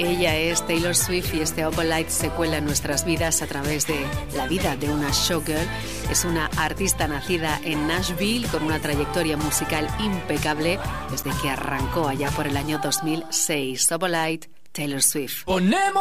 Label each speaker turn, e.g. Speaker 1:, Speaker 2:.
Speaker 1: Ella es Taylor Swift y este Opalite se cuela en nuestras vidas a través de la vida de una showgirl. Es una artista nacida en Nashville con una trayectoria musical impecable desde que arrancó allá por el año 2006. Opalite, Taylor Swift.
Speaker 2: Ponemos